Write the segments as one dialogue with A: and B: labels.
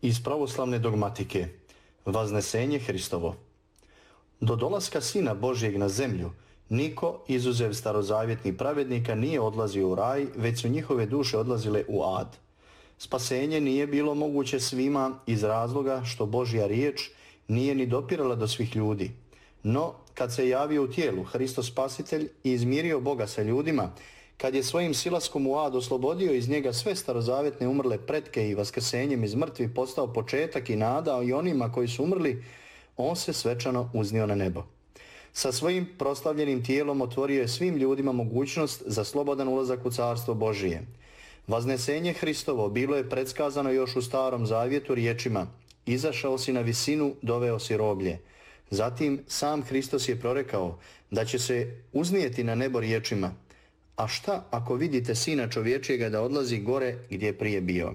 A: Iz pravoslavne dogmatike. Vaznesenje Hristovo. Do dolaska Sina Božjeg na zemlju, niko, izuzev starozavjetnih pravednika, nije odlazio u raj, već su njihove duše odlazile u ad. Spasenje nije bilo moguće svima iz razloga što Božja riječ nije ni dopirala do svih ljudi. No, kad se javio u tijelu Hristos Spasitelj i izmirio Boga sa ljudima, kad je svojim silaskom u ad oslobodio iz njega sve starozavjetne umrle pretke i vaskrsenjem iz mrtvih postao početak i nada i onima koji su umrli, on se svečano uznio na nebo. Sa svojim proslavljenim tijelom otvorio je svim ljudima mogućnost za slobodan ulazak u Carstvo Božije. Vaznesenje Hristovo bilo je predskazano još u Starom Zavjetu riječima: izašao si na visinu, doveo si roblje. Zatim sam Hristos je prorekao da će se uznijeti na nebo riječima: a šta ako vidite Sina čovječijega da odlazi gore gdje je prije bio?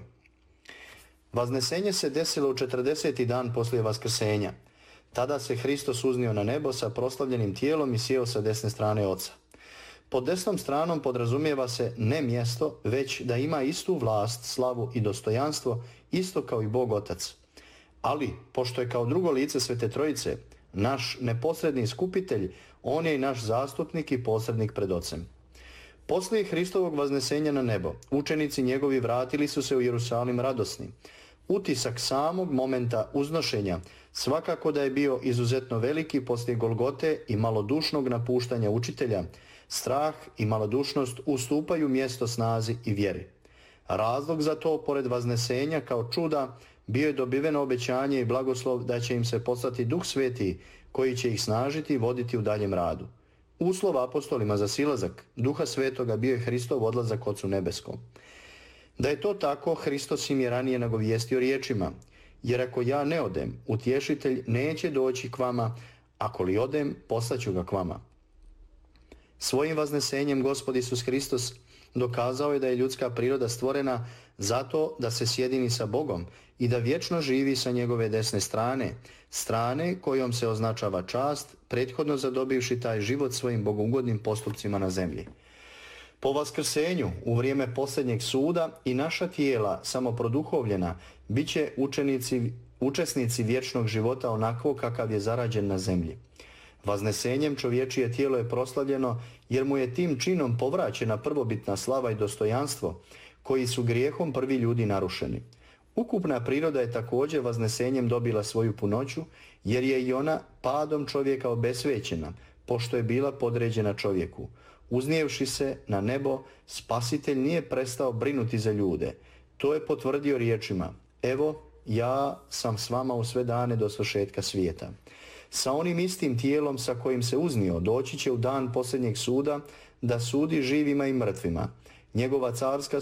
A: Vaznesenje se desilo u 40. dan poslije vaskrsenja. Tada se Hristos uznio na nebo sa proslavljenim tijelom i sjeo sa desne strane Oca. Pod desnom stranom podrazumijeva se ne mjesto, već da ima istu vlast, slavu i dostojanstvo, isto kao i Bog Otac. Ali, pošto je kao drugo lice Svete Trojice, naš neposredni skupitelj, on je i naš zastupnik i posrednik pred Ocem. Poslije Hristovog vaznesenja na nebo, učenici njegovi vratili su se u Jerusalim radosni. Utisak samog momenta uznošenja svakako da je bio izuzetno veliki poslije Golgote i malodušnog napuštanja učitelja. Strah i malodušnost ustupaju mjesto snazi i vjeri. Razlog za to, pored vaznesenja kao čuda, bio je dobiveno obećanje i blagoslov da će im se poslati Duh Sveti koji će ih snažiti i voditi u daljem radu. Uslov apostolima za silazak Duha Svetoga bio je Hristov odlazak Ocu nebeskom. Da je to tako, Hristos im je ranije nagovijestio riječima: jer ako ja ne odem, utješitelj neće doći k vama, ako li odem, poslaću ga k vama. Svojim vaznesenjem Gospod Isus Hristos dokazao je da je ljudska priroda stvorena zato da se sjedini sa Bogom i da vječno živi sa njegove desne strane, strane kojom se označava čast, prethodno zadobivši taj život svojim bogugodnim postupcima na zemlji. Po vaskrsenju, u vrijeme posljednjeg suda, i naša tijela, samoproduhovljena, bit će učesnici vječnog života onako kakav je zarađen na zemlji. Vaznesenjem čovječije tijelo je proslavljeno jer mu je tim činom povraćena prvobitna slava i dostojanstvo koji su grijehom prvi ljudi narušeni. Ukupna priroda je također vaznesenjem dobila svoju punoću jer je i ona padom čovjeka obesvećena, pošto je bila podređena čovjeku. Uznijevši se na nebo, Spasitelj nije prestao brinuti za ljude. To je potvrdio riječima: evo, ja sam s vama u sve dane do svršetka svijeta. Sa onim istim tijelom sa kojim se uznio doći će u dan posljednjeg suda da sudi živima i mrtvima. Njegova carska